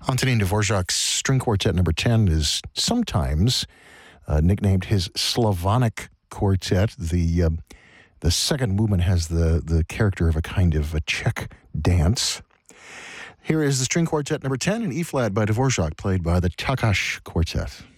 Antonin Dvorak's String Quartet number 10 is sometimes nicknamed his Slavonic Quartet. The second movement has the character of a kind of a Czech dance. Here is the String Quartet number 10 in E-flat by Dvorak, played by the Takács Quartet.